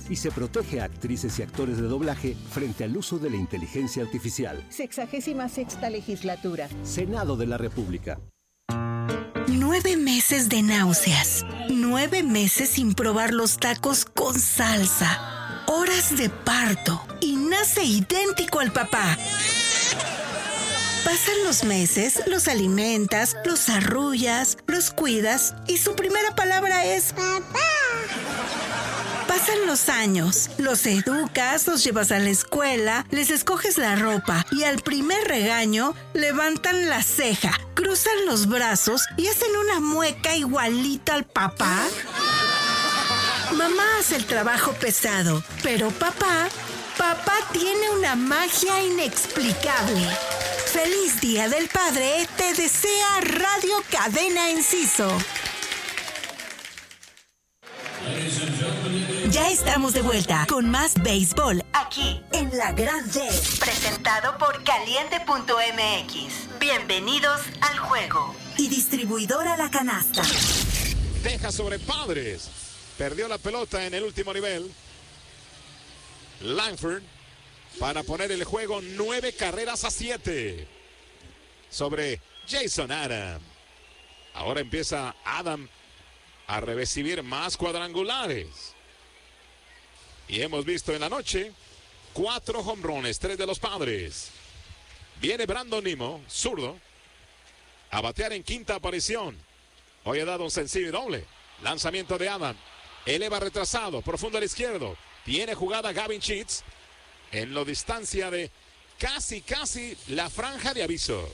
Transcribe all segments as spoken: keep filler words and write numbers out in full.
y se protege a actrices y actores de doblaje frente al uso de la inteligencia artificial. Sexagésima sexta legislatura. Senado de la República. Nueve meses de náuseas. Nueve meses sin probar los tacos con salsa. Horas de parto. Y nace idéntico al papá. Pasan los meses, los alimentas, los arrullas, los cuidas y su primera palabra es papá. Pasan los años, los educas, los llevas a la escuela, les escoges la ropa y al primer regaño levantan la ceja, cruzan los brazos y hacen una mueca igualita al papá. Mamá hace el trabajo pesado, pero papá, papá tiene una magia inexplicable. ¡Feliz Día del Padre! Te desea Radio Cadena Enciso. Ya estamos de vuelta con más béisbol aquí en La Grande. Presentado por Caliente punto M X. Bienvenidos al juego. Y distribuidora La Canasta. Deja sobre Padres. Perdió la pelota en el último nivel. Langford para poner el juego nueve carreras a siete sobre Jason Adam. Ahora empieza Adam a recibir más cuadrangulares. Y hemos visto en la noche cuatro jonrones, tres de los Padres. Viene Brandon Nimmo, zurdo, a batear en quinta aparición. Hoy ha dado un sencillo y doble. Lanzamiento de Adam. Eleva retrasado, profundo al izquierdo. Tiene jugada Gavin Sheets en la distancia de casi, casi la franja de aviso.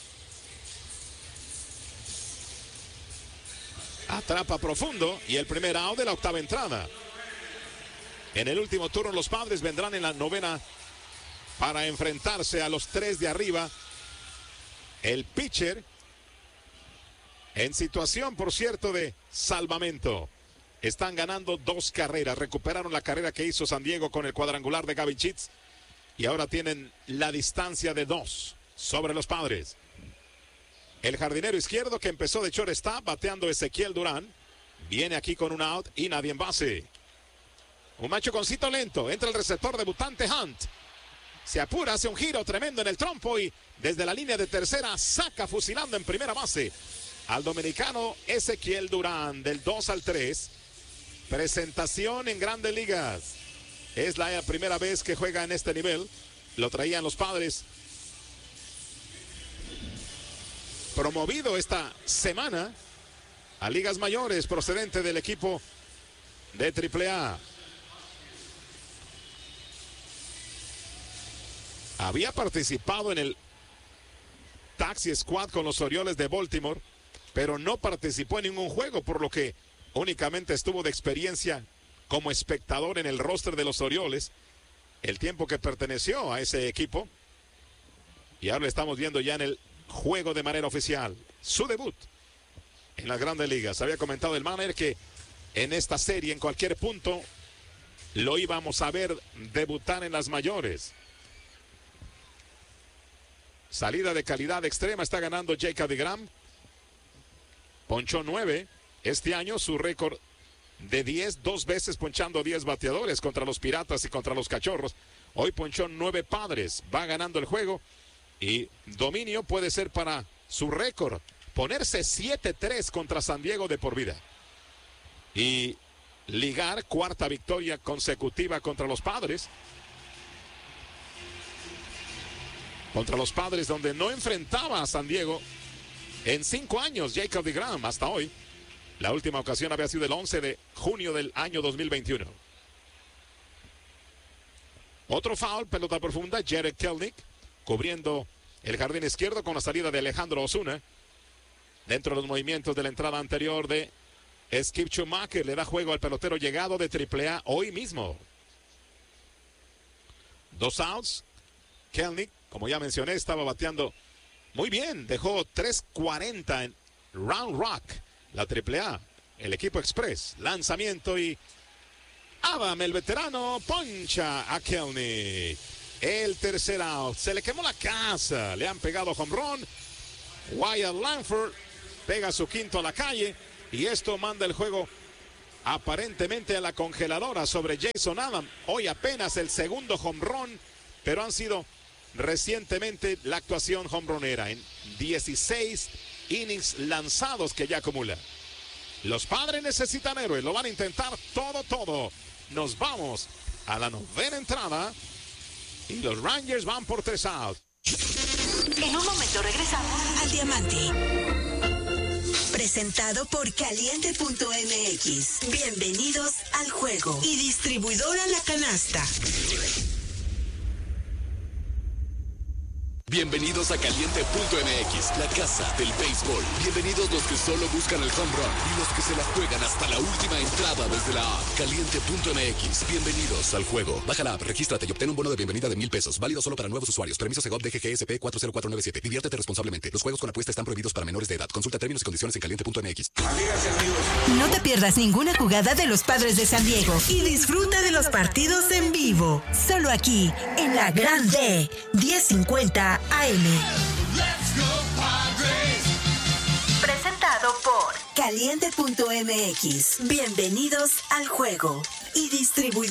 Atrapa profundo y el primer out de la octava entrada. En el último turno los Padres vendrán en la novena para enfrentarse a los tres de arriba. El pitcher en situación, por cierto, de salvamento. Están ganando dos carreras. Recuperaron la carrera que hizo San Diego con el cuadrangular de Gavin Sheets. Y ahora tienen la distancia de dos sobre los Padres. El jardinero izquierdo que empezó de shortstop bateando Ezequiel Durán. Viene aquí con un out y nadie en base. Un machuconcito lento. Entra el receptor debutante Hunt. Se apura, hace un giro tremendo en el trompo y desde la línea de tercera saca fusilando en primera base al dominicano Ezequiel Durán del dos al tres. Presentación en Grandes Ligas. Es la primera vez que juega en este nivel. Lo traían los Padres. Promovido esta semana a ligas mayores procedente del equipo de triple A. Había participado en el Taxi Squad con los Orioles de Baltimore, pero no participó en ningún juego, por lo que únicamente estuvo de experiencia como espectador en el roster de los Orioles, el tiempo que perteneció a ese equipo. Y ahora lo estamos viendo ya en el juego de manera oficial. Su debut en las Grandes Ligas. Había comentado el manager que en esta serie, en cualquier punto, lo íbamos a ver debutar en las mayores. Salida de calidad extrema está ganando Jacob deGrom. Ponchó nueve. Este año su récord de diez, dos veces ponchando diez bateadores contra los Piratas y contra los Cachorros. Hoy ponchó nueve Padres. Va ganando el juego. Y dominio puede ser para su récord. Ponerse siete tres contra San Diego de por vida. Y ligar cuarta victoria consecutiva contra los Padres. Contra los Padres donde no enfrentaba a San Diego en cinco años Jacob deGrom hasta hoy. La última ocasión había sido el once de junio del año dos mil veintiuno. Otro foul, pelota profunda, Jared Kelenic cubriendo el jardín izquierdo con la salida de Alejandro Osuna. Dentro de los movimientos de la entrada anterior de Skip Schumacher, le da juego al pelotero llegado de triple A hoy mismo. Dos outs. Kelenic, como ya mencioné, estaba bateando muy bien. Dejó tres cuarenta en Round Rock, la triple A, el equipo express. Lanzamiento y Adam, el veterano, poncha a Kelenic. El tercer out. Se le quemó la casa. Le han pegado home run. Wyatt Langford pega su quinto a la calle. Y esto manda el juego aparentemente a la congeladora sobre Jason Adam. Hoy apenas el segundo home run, pero han sido recientemente la actuación home runera en dieciséis innings lanzados que ya acumula. Los Padres necesitan héroes, lo van a intentar todo, todo. Nos vamos a la novena entrada y los Rangers van por tres outs. En un momento regresamos al Diamante. Presentado por Caliente punto M X. Bienvenidos al juego. Y distribuidora La Canasta. Bienvenidos a Caliente punto M X, la casa del béisbol. Bienvenidos los que solo buscan el home run y los que se la juegan hasta la última entrada desde la app. Caliente punto M X, bienvenidos al juego. Baja la app, regístrate y obtén un bono de bienvenida de mil pesos. Válido solo para nuevos usuarios. Permiso Segov D G G S P cuatro cero cuatro nueve siete. Diviértete responsablemente. Los juegos con apuesta están prohibidos para menores de edad. Consulta términos y condiciones en Caliente punto M X. No te pierdas ninguna jugada de los Padres de San Diego y disfruta de los partidos en vivo. Solo aquí, en la Grande, diez cincuenta A M. Presentado por Caliente punto M X. Bienvenidos al juego. Y distribuidor